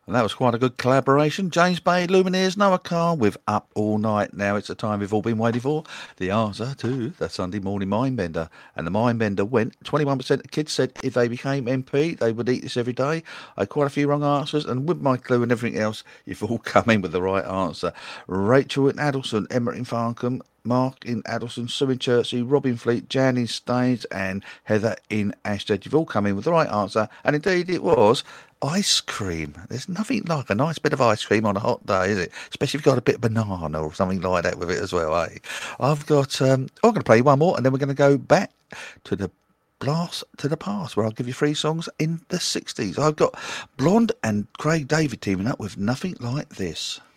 And that was quite a good collaboration. James Bay, Lumineers, Noah Carr with Up All Night. Now it's the time we've all been waiting for. The answer to the Sunday morning Mindbender. And the Mindbender went, 21% of kids said if they became MP, they would eat this every day. I had quite a few wrong answers, and with my clue and everything else, you've all come in with the right answer. Rachel in Addleston, Emma in Farncombe, Mark in Addleston, Sue in Chertsey, Robin Fleet, Jan in Staines, and Heather in Ashted. You've all come in with the right answer, and indeed it was ice cream. There's nothing like a nice bit of ice cream on a hot day, is it? Especially if you've got a bit of banana or something like that with it as well, eh? I've got, I'm going to play one more, and then we're going to go back to the blast to the past, where I'll give you 3 songs in the 60s. I've got Blonde and Craig David teaming up with Nothing Like This.